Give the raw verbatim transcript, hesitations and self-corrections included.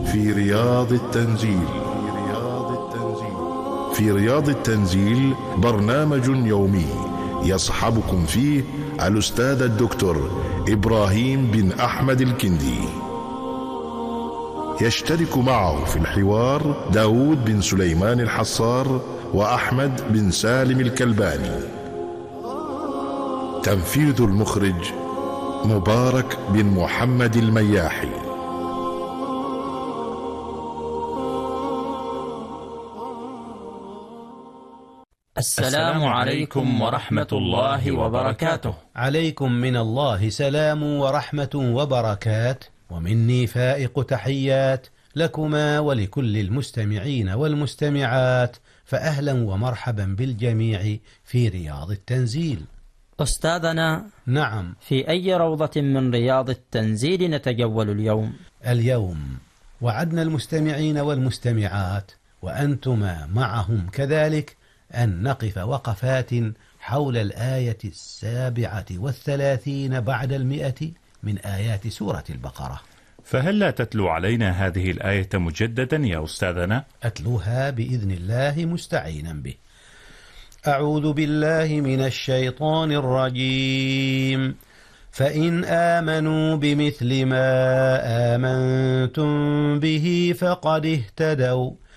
في رياض التنزيل. في رياض التنزيل برنامج يومي يصحبكم فيه الأستاذ الدكتور إبراهيم بن أحمد الكندي. يشترك معه في الحوار داود بن سليمان الحصار وأحمد بن سالم الكلباني. تنفيذ المخرج مبارك بن محمد المياحي. السلام عليكم ورحمة الله وبركاته. عليكم من الله سلام ورحمة وبركات، ومني فائق تحيات لكما ولكل المستمعين والمستمعات، فأهلا ومرحبا بالجميع في رياض التنزيل. أستاذنا، نعم، في أي روضة من رياض التنزيل نتجول اليوم؟ اليوم وعدنا المستمعين والمستمعات وأنتما معهم كذلك أن نقف وقفات حول الآية السابعة والثلاثين بعد المئة من آيات سورة البقرة. فهل لا تتلو علينا هذه الآية مجددا يا أستاذنا؟ أتلوها بإذن الله مستعينا به. أعوذ بالله من الشيطان الرجيم. فإن آمنوا بمثل ما آمنتم به فقد اهتدوا